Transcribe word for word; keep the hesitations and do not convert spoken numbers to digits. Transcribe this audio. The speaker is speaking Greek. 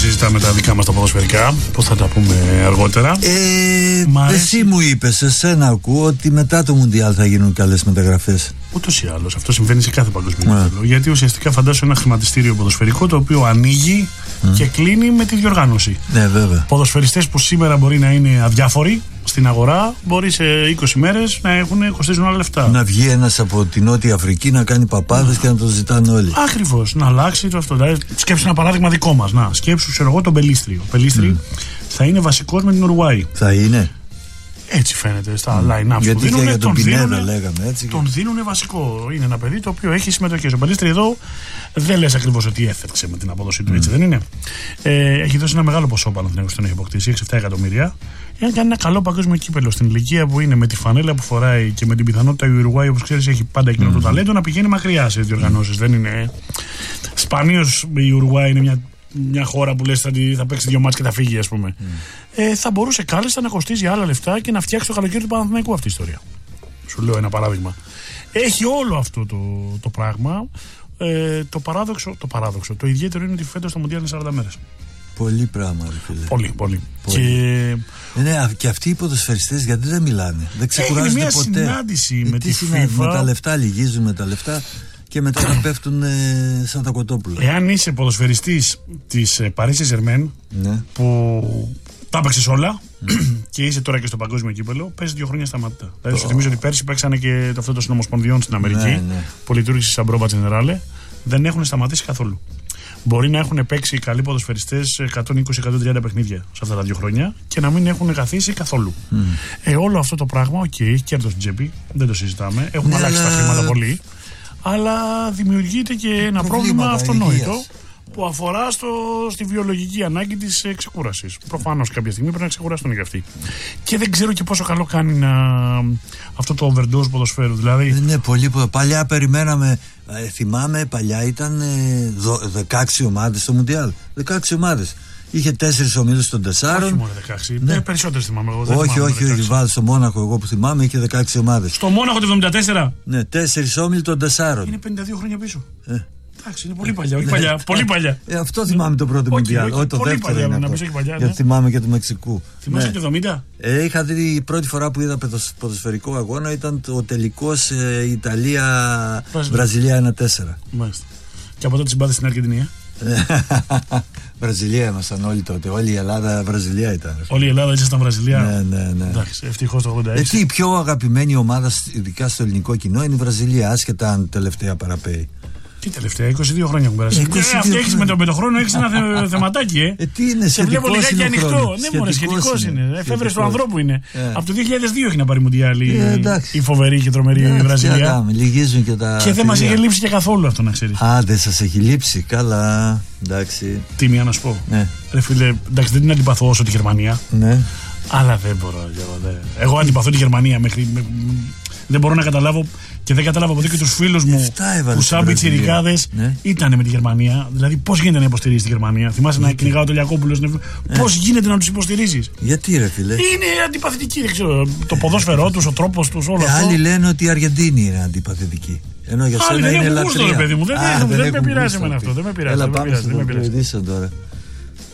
συζητάμε τα δικά μας τα ποδοσφαιρικά. Πώς θα τα πούμε αργότερα. Ε, εσύ μου είπες, εσένα ακούω ότι μετά το Μουντιάλ θα γίνουν καλές μεταγραφές. Ούτως ή άλλως. Αυτό συμβαίνει σε κάθε παγκοσμίο κύπελλο. Γιατί ουσιαστικά φαντάσου ένα χρηματιστήριο ποδοσφαιρικό το οποίο ανοίγει mm. και κλείνει με τη διοργάνωση. Ναι, βέβαια. Ποδοσφαιριστές που σήμερα μπορεί να είναι αδιάφοροι στην αγορά, μπορεί σε είκοσι μέρες να έχουν κοστίζουν άλλα λεφτά. Να βγει ένας από τη Νότια Αφρική να κάνει παπάδες mm. και να το ζητάνε όλοι. Ακριβώς. Να αλλάξει το αυτό. Δηλαδή, σκέψου ένα παράδειγμα δικό μας. Να, σκέψου, ξέρω εγώ, τον Πελίστρη. Ο Πελίστρη mm. θα είναι βασικός με την Ουρουάη. Θα είναι. Έτσι φαίνεται στα mm. line-ups γιατί που δίνουνε, για τον τον Πινέδα δίνουνε, λέγαμε έτσι. Τον δίνουνε βασικό. Είναι ένα παιδί το οποίο έχει συμμετοχές. Ο Πελίστρη εδώ δεν λες ακριβώς ότι έφταξε με την απόδοση του, έτσι δεν είναι. Ε, έχει δώσει ένα μεγάλο ποσό πάνω στην τον έχει αποκτήσει, έξι επτά εκατομμύρια. Εάν κάνει ένα καλό παγκόσμιο κύπελλο στην ηλικία που είναι, με τη φανέλα που φοράει και με την πιθανότητα η Ουρουάη, όπως ξέρεις, έχει πάντα εκείνο mm. το ταλέντο να πηγαίνει μακριά σε διοργανώσεις. Mm. Δεν είναι. Σπανίως η Ουρουάη είναι μια. Μια χώρα που λες θα, θα παίξει δύο μάτς και θα φύγει, ας πούμε. Mm. Ε, θα μπορούσε κάλλιστα να κοστίζει άλλα λεφτά και να φτιάξει το καλοκαίρι του Παναθηναϊκού αυτή η ιστορία. Σου λέω ένα παράδειγμα. Έχει όλο αυτό το, το πράγμα. Ε, το, παράδοξο, το παράδοξο. Το ιδιαίτερο είναι ότι φέτος το Μουντιάλ είναι σαράντα μέρες. Πολύ πράγμα, ρε φίλε. Πολύ, πολύ. πολύ. Και... Ναι, και αυτοί οι ποδοσφαιριστές γιατί δεν μιλάνε, δεν ξεκουράζονται μια ποτέ. Συνάντηση ε, με τη συνάντηση, FIFA. Με τα λεφτά, λυγίζουν με τα λεφτά. Και μετά να πέφτουν ε, σαν τα κοτόπουλα. Εάν είσαι ποδοσφαιριστής της ε, Paris Saint-Germain, ναι. που τα έπαιξες όλα mm. και είσαι τώρα και στο παγκόσμιο κύπελλο, παίζεις δύο χρόνια σταματητά. Oh. Δηλαδή, σου θυμίζω ότι πέρσι παίξανε και το αυτό των συνομοσπονδιών στην Αμερική, ναι, ναι. που λειτουργήσε σαν πρόβα τζενεράλε, δεν έχουν σταματήσει καθόλου. Μπορεί να έχουν παίξει καλοί ποδοσφαιριστές εκατόν είκοσι με εκατόν τριάντα παιχνίδια σε αυτά τα δύο χρόνια και να μην έχουν καθίσει καθόλου. Mm. Ε, όλο αυτό το πράγμα, οκ, okay, έχει κέρδος στην τσέπη, δεν το συζητάμε, έχουν ναι, αλλάξει αλλά... τα χρήματα πολύ. Αλλά δημιουργείται και ένα πρόβλημα αυτονόητο υγείας. Που αφορά στο, στη βιολογική ανάγκη της ε, ξεκούρασης. Προφανώς κάποια στιγμή πρέπει να ξεκουράσουν και αυτοί. Και δεν ξέρω και πόσο καλό κάνει να, αυτό το overdose ποδοσφαίρου. Δηλαδή... Ναι, πολύ. Παλιά περιμέναμε, ε, θυμάμαι, παλιά ήταν ε, δεκαέξι ομάδες στο Μουντιάλ. δεκαέξι ομάδες. Είχε τέσσερις ομίλους των τεσσάρων. Όχι μόνο δεκαέξι. Ναι. Περισσότερες θυμάμαι εγώ. Όχι, θυμάμαι όχι, όχι. Βάλει στο Μόναχο, εγώ που θυμάμαι, είχε δεκαέξι ομάδες. Στο Μόναχο το εβδομήντα τέσσερα. Ναι, τέσσερις όμιλοι των τεσσάρων. Είναι πενήντα δύο χρόνια πίσω. Ε. Εντάξει, είναι πολύ παλιά. Όχι παλιά. Πολύ παλιά. Ε, αυτό θυμάμαι το πρώτο Μουντιάλ. Όχι, το δεύτερο. Παλιά, να πεις όχι παλιά. Ναι. Θυμάμαι και του Μεξικού. Θυμάσαι ναι. το εβδομήντα. Ε, είχα δει η πρώτη φορά που είδα ποδοσφαιρικό αγώνα ήταν ο τελικός ε, Ιταλία-Βραζιλία ένα τέσσερα. Μάλιστα. Και από τότε συμπάθησε στην Αργεντινή. Βραζιλία ήμασταν όλοι τότε. Όλη η Ελλάδα Βραζιλία ήταν. Όλη η Ελλάδα ήσασταν Βραζιλία. Ναι, ναι, ναι. Εντάξει, ευτυχώς το ογδόντα έξι. Ε, η πιο αγαπημένη ομάδα, ειδικά στο ελληνικό κοινό, είναι η Βραζιλία, άσχετα αν τελευταία παραπέει. Τι τελευταία, είκοσι δύο χρόνια έχουν περάσει. Ε, αυτή έχεις με τον πεντοχρόνο, έχεις ένα θε, θεματάκι, ε. ε. Τι είναι, σε βλέπω λιγάκι ανοιχτό. Ναι, μόνο σχετικός είναι. Εφεύρες του ανθρώπου είναι. Ε. Από το δύο χιλιάδες δύο έχει να πάρει Μουντιάλ ε, η φοβερή και τρομερή ε, Βραζιλία. Λυγίζουν και τα. Και δεν μας είχε λείψει και καθόλου αυτό, να ξέρεις. Α, δεν σας έχει λείψει, καλά. Εντάξει. Τι μία να σου πω. Ναι. Ρε φίλε, εντάξει, δεν την αντιπαθώ όσο τη Γερμανία. Ναι. Αλλά δεν μπορώ. Εγώ αντιπαθώ τη Γερμανία μέχρι. Δεν μπορώ να καταλάβω και δεν κατάλαβα ποτέ και τους φίλους μου που σαν πιτσιρικάδες ναι. ήταν με τη Γερμανία. Δηλαδή, πώς γίνεται να υποστηρίζεις τη Γερμανία. Θυμάσαι γιατί? Να κυνηγάω το Λιακόπουλο. Ναι. Πώς γίνεται να τους υποστηρίζεις. Γιατί, ρε φίλε. Είναι αντιπαθητική, δεν ξέρω. Το ποδόσφαιρό τους, ο τρόπος τους, όλο ε, αυτό. Άλλοι λένε ότι η Αργεντίνη είναι αντιπαθητική. Ενώ για σένα είναι λατρεία. Δεν, Α, δεν, δεν, δεν με πειράζει με αυτό. Δεν με πειράζει. Έλα, πάμε στον Ειδήσεων τώρα.